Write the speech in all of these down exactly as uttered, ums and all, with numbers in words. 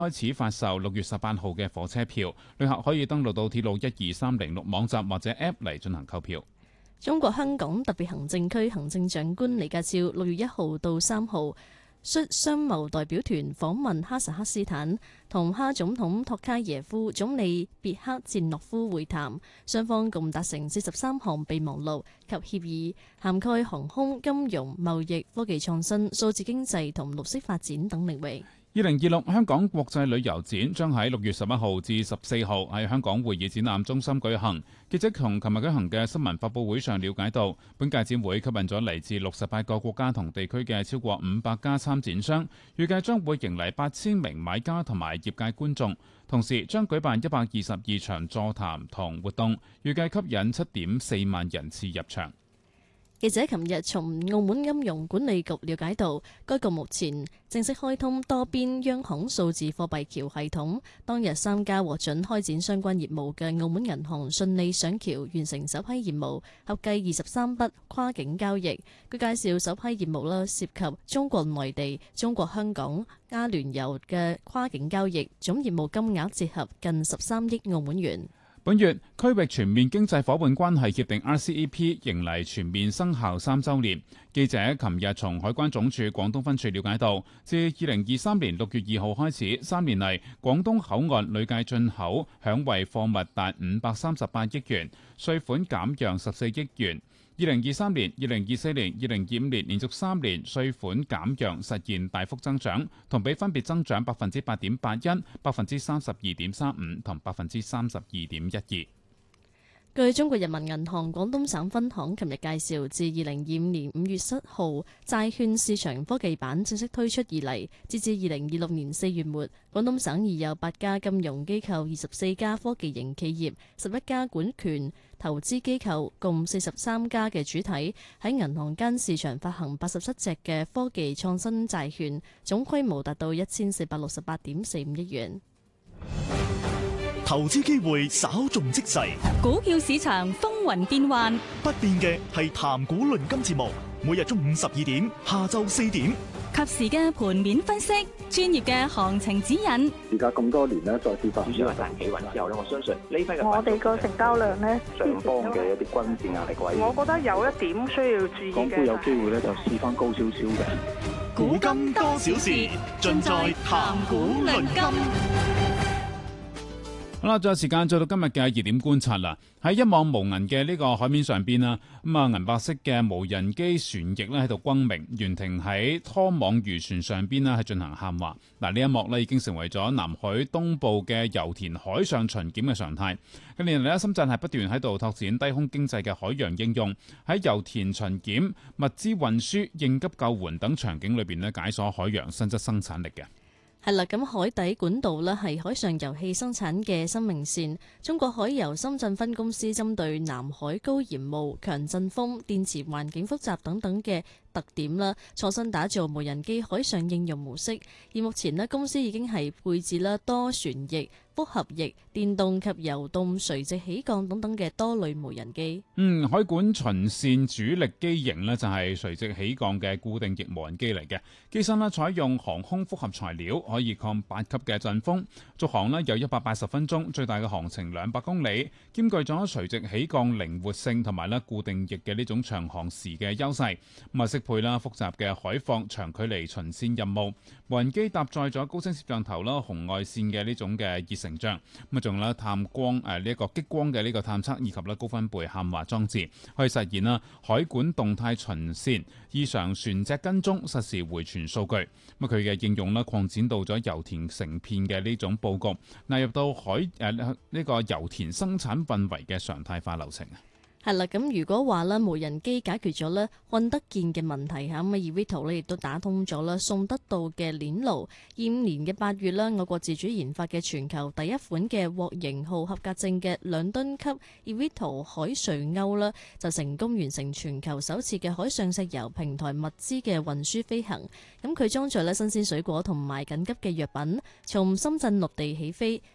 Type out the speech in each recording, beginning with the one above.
開始發售六月十八號嘅火車票，旅客可以登錄到鐵路一二三零六網站或者 App 嚟進行購票。 中國香港特別行政區行政長官李家超六月一號到三號率商貿代表團訪問哈薩克斯坦，同哈總統托卡耶夫、總理別克贊諾夫會談，雙方共達成四十三項備忘錄及協議，涵蓋航空、金融、貿易、科技創新、數字經濟同綠色發展等領域。 二零二六香港國際旅遊展將喺六月十一號至十四號喺香港會議展覽中心舉行。記者從琴日舉行嘅新聞發佈會上了解到，本屆展會吸引咗嚟自六十八個國家同地區嘅超過五百家參展商，預計將會迎嚟八千名買家同埋業界觀眾，同時將舉辦一百二十二場座談同活動，預計吸引七點四萬人次入場。 記者琴日從澳門金融管理局了解到，該局目前正式開通多邊央行數字貨幣橋系統。當日三家獲准開展相關業務嘅澳門銀行順利上橋，完成首批業務，合計二十三筆跨境交易。佢介紹首批業務啦，涉及中國內地、中國香港、阿聯酋嘅跨境交易，總業務金額折合近十三億澳門元。 本月區域全面經濟夥伴關係協定 R C E P 迎嚟全面生效三週年。記者琴日從海關總署廣東分署了解到，自二零二三年六月二號開始，三年嚟廣東口岸累計進口響惠貨物達五百三十八億元，稅款減讓十四億元。二零二三年、二零二四年、二零二五年連續三年稅款減讓實現大幅增長，同比分別增長百分之八點八一、百分之三十二點三五同百分之三十二點一二。 據中國人民銀行廣東省分行琴日介紹，自二零二五年五月七號債券市場科技板正式推出以嚟，截至二零二六年四月末，廣東省已有八家金融機構、二十四家科技型企業、十一家管權投資機構，共四十三家嘅主體喺銀行間市場發行八十七隻嘅科技創新債券，總規模達到一千四百六十八點四五億元。 投資機會稍縱即逝， 股票市場風雲變幻， 不變嘅係談股論金節目，每日中午十二點，下晝四點， 及時嘅盤面分析，專業嘅行情指引。 而家咁多年咧，再次發展主要係大企穩之後咧，我相信呢批嘅我哋個成交量咧， 上方嘅一啲均線壓力位， 我覺得有一點需要注意嘅。 港股有機會咧，就試翻高少少嘅。 股金多少事，盡在談股論金。 好啦，仲有時間做到今日嘅熱點觀察啦。喺一望無垠嘅呢個海面上邊啦，咁啊銀白色嘅無人機船翼咧喺度轟鳴，懸停喺拖網漁船上邊啦，係進行喊話。嗱，呢一幕咧已經成為咗南海東部嘅油田海上巡檢嘅常態。近年嚟咧，深圳係不斷喺度拓展低空經濟嘅海洋應用，喺油田巡檢、物資運輸、應急救援等場景裏邊咧，解鎖海洋新質生產力嘅。 係啦，咁海底管道呢係海上油氣生產嘅生命線。中國海油深圳分公司針對南海高鹽霧、強陣風、電池環境複雜等等嘅特點啦，創新打造無人機海上應用模式。而目前呢，公司已經係配置啦多旋翼、複合翼、電動及游動垂直起降等等嘅多類無人機。 嗯，海管巡線主力機型呢就係垂直起降嘅固定翼無人機嚟嘅，機身呢採用航空複合材料，可以抗八級嘅陣風，續航呢有一百八十分鐘，最大嘅航程兩百公里，兼具咗垂直起降靈活性同埋咧固定翼嘅呢種長航時嘅優勢。咁啊，適配啦複雜嘅海況長距離巡線任務。無人機搭載咗高清攝像頭啦、紅外線嘅呢種嘅熱成像，咁啊仲有探光誒呢一個激光嘅呢個探測，以及咧高分貝喊話裝置，可以實現啦海管動態巡線、異常船隻跟蹤、實時回傳數據。咁佢嘅應用咧擴展到咗油田成片嘅呢種佈局，納入到海誒呢、這個油田生產運維嘅常態化流程啊。 係啦，咁如果話咧無人機解決咗咧看得見嘅問題嚇，咁啊 eVTOL 咧亦都打通咗啦送得到嘅鏈路。二五年嘅八月咧，我國自主研發嘅全球第一款嘅獲型號合格證嘅兩噸級 eVTOL 海瑞鷗啦，就成功完成全球首次嘅海上石油平台物資嘅運輸飛行。咁佢裝載咧新鮮水果同埋緊急嘅藥品，從深圳陸地起飛，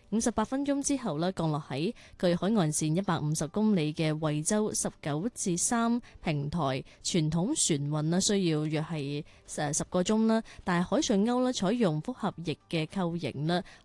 五十八分鐘之後呢，降落喺距海岸線一百五十公里嘅惠州十九至三平台。傳統船運呢需要約係誒十個鐘啦，但係海上鷗呢採用複合翼嘅構型呢，